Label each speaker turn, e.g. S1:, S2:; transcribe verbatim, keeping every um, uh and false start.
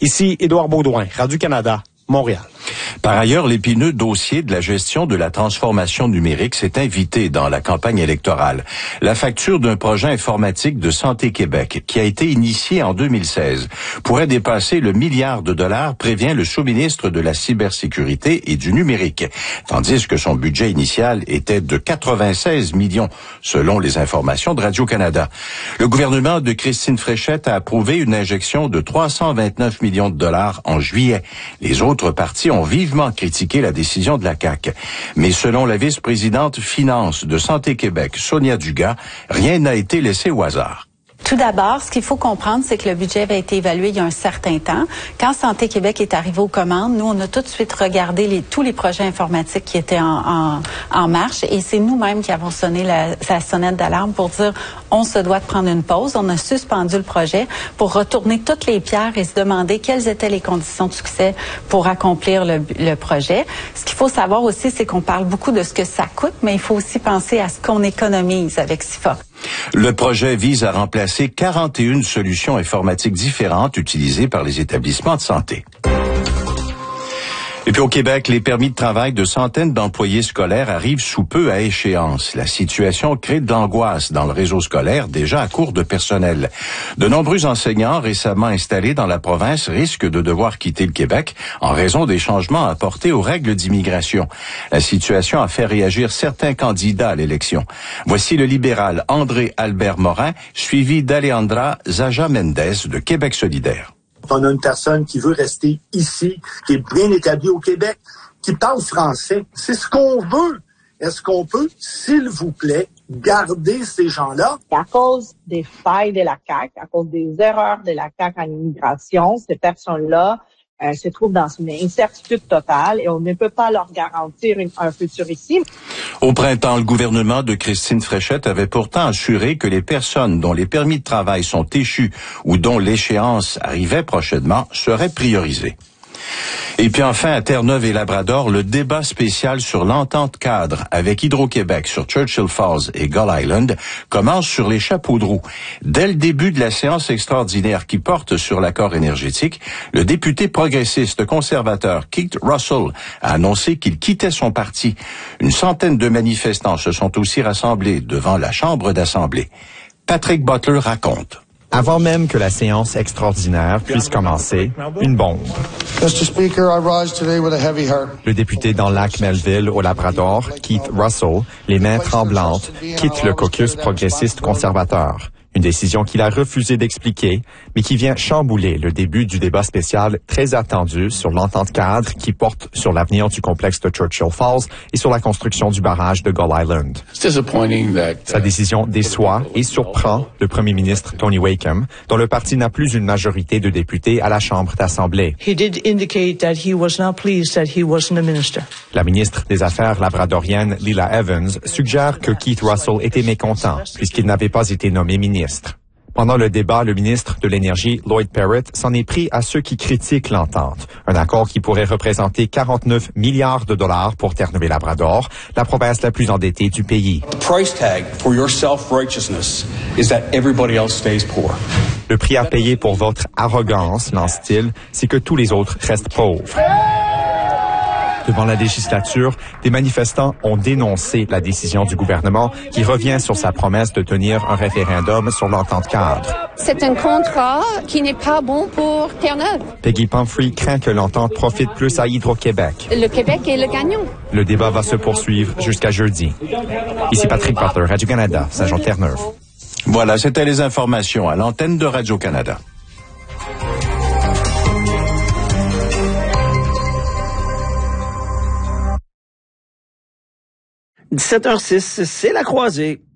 S1: Ici Édouard Baudouin, Radio-Canada, Montréal.
S2: Par ailleurs, l'épineux dossier de la gestion de la transformation numérique s'est invité dans la campagne électorale. La facture d'un projet informatique de Santé Québec, qui a été initié en deux mille seize, pourrait dépasser le milliard de dollars, prévient le sous-ministre de la cybersécurité et du numérique, tandis que son budget initial était de quatre-vingt-seize millions, selon les informations de Radio-Canada. Le gouvernement de Christine Fréchette a approuvé une injection de trois cent vingt-neuf millions de dollars en juillet. Les autres partis ont vivement critiqué la décision de la C A Q. Mais selon la vice-présidente finance de Santé Québec, Sonia Dugas, rien n'a été laissé au hasard.
S3: Tout d'abord, ce qu'il faut comprendre, c'est que le budget avait été évalué il y a un certain temps. Quand Santé Québec est arrivé aux commandes, nous, on a tout de suite regardé les, tous les projets informatiques qui étaient en, en, en marche et c'est nous-mêmes qui avons sonné la, la sonnette d'alarme pour dire on se doit de prendre une pause. On a suspendu le projet pour retourner toutes les pierres et se demander quelles étaient les conditions de succès pour accomplir le, le projet. Ce qu'il faut savoir aussi, c'est qu'on parle beaucoup de ce que ça coûte, mais il faut aussi penser à ce qu'on économise avec S I F A.
S2: Le projet vise à remplacer quarante et une solutions informatiques différentes utilisées par les établissements de santé. Et puis au Québec, les permis de travail de centaines d'employés scolaires arrivent sous peu à échéance. La situation crée de l'angoisse dans le réseau scolaire déjà à court de personnel. De nombreux enseignants récemment installés dans la province risquent de devoir quitter le Québec en raison des changements apportés aux règles d'immigration. La situation a fait réagir certains candidats à l'élection. Voici le libéral André Albert Morin, suivi d'Alejandra Zaja Mendes de Québec solidaire.
S4: On a une personne qui veut rester ici, qui est bien établie au Québec, qui parle français. C'est ce qu'on veut. Est-ce qu'on peut, s'il vous plaît, garder ces gens-là?
S5: À cause des failles de la C A Q, à cause des erreurs de la C A Q en immigration, ces personnes-là euh, se trouvent dans une incertitude totale et on ne peut pas leur garantir une, un futur ici.
S2: Au printemps, le gouvernement de Christine Fréchette avait pourtant assuré que les personnes dont les permis de travail sont échus ou dont l'échéance arrivait prochainement seraient priorisées. Et puis enfin, à Terre-Neuve et Labrador, le débat spécial sur l'entente cadre avec Hydro-Québec sur Churchill Falls et Gull Island commence sur les chapeaux de roue. Dès le début de la séance extraordinaire qui porte sur l'accord énergétique, le député progressiste conservateur Keith Russell a annoncé qu'il quittait son parti. Une centaine de manifestants se sont aussi rassemblés devant la Chambre d'Assemblée. Patrick Butler raconte.
S6: Avant même que la séance extraordinaire puisse commencer, une bombe.
S7: mister Speaker, I rise today with a heavy heart.
S6: Le député dans Lac-Melville, au Labrador, Keith Russell, les mains tremblantes, quitte le caucus progressiste conservateur. Une décision qu'il a refusé d'expliquer, mais qui vient chambouler le début du débat spécial très attendu sur l'entente cadre qui porte sur l'avenir du complexe de Churchill Falls et sur la construction du barrage de Gull Island. Sa décision déçoit et surprend le premier ministre Tony Wakeham, dont le parti n'a plus une majorité de députés à la Chambre d'Assemblée. La ministre des Affaires labradorienne Lila Evans suggère que Keith Russell était mécontent puisqu'il n'avait pas été nommé ministre. Pendant le débat, le ministre de l'Énergie, Lloyd Parrott, s'en est pris à ceux qui critiquent l'entente. Un accord qui pourrait représenter quarante-neuf milliards de dollars pour Terre-Neuve et Labrador, la province la plus endettée du pays. Le prix à payer pour votre arrogance, lance-t-il, c'est que tous les autres restent pauvres. Devant la législature, des manifestants ont dénoncé la décision du gouvernement qui revient sur sa promesse de tenir un référendum sur l'entente cadre.
S8: C'est un contrat qui n'est pas bon pour Terre-Neuve.
S6: Peggy Pumphrey craint que l'entente profite plus à Hydro-Québec.
S8: Le Québec est le gagnant.
S6: Le débat va se poursuivre jusqu'à jeudi. Ici Patrick Butler, Radio-Canada, Saint-Jean-Terre-Neuve.
S2: Voilà, c'était les informations à l'antenne de Radio-Canada.
S9: dix-sept heures six, c'est la croisée.